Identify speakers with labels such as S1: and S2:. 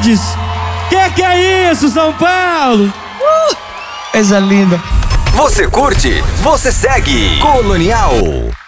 S1: Mendes. Que é isso, São Paulo?
S2: Coisa linda.
S3: Você curte, você segue. Colonial.